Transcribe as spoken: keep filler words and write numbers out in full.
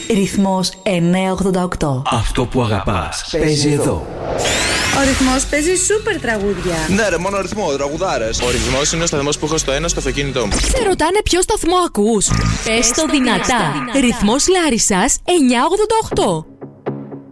Ρυθμός εννιακόσια ογδόντα οκτώ. Αυτό που αγαπάς παίζει εδώ. Ο ρυθμός παίζει σούπερ τραγούδια. Ναι, ρε, μόνο ρυθμό, τραγουδάρες. Ο ρυθμός είναι ο σταθμός που έχω στο ένα στο αυτοκίνητό μου. Σε ρωτάνε ποιο σταθμό ακούς? Πες το δυνατά. Ρυθμός Λάρισσας εννιακόσια ογδόντα οκτώ.